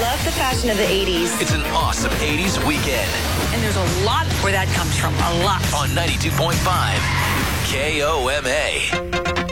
love the fashion of the 80s. It's an awesome 80s weekend. And there's a lot where that comes from. A lot. On 92.5 KOMA.